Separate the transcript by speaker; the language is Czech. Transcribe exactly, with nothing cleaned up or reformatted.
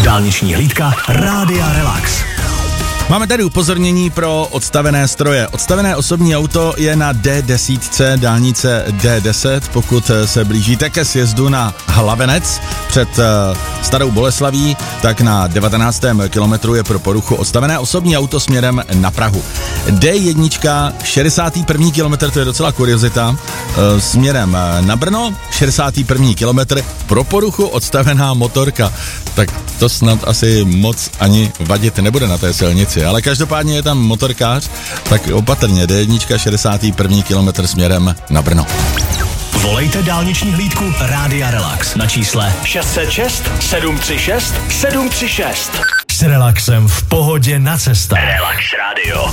Speaker 1: Dálniční hlídka Rádia Relax.
Speaker 2: Máme tady upozornění pro odstavené stroje. Odstavené osobní auto je na D deset, dálnice D deset, pokud se blížíte ke sjezdu na Hlavenec před uh, Starou Boleslaví, tak na devatenáctém kilometru je pro poruchu odstavené osobní auto směrem na Prahu. D jedna, šedesátý první kilometr, to je docela kuriozita, uh, směrem na Brno, šedesátý první kilometr, pro poruchu odstavená motorka. Tak to snad asi moc ani vadit nebude na té silnici, ale každopádně je tam motorkář, tak opatrně, D jedna, šedesátý první kilometr směrem na Brno.
Speaker 1: Volejte dálniční hlídku Rádia Relax na čísle šest set šest sedm tři šest sedm tři šest. S relaxem v pohodě na cestách. Relax Radio.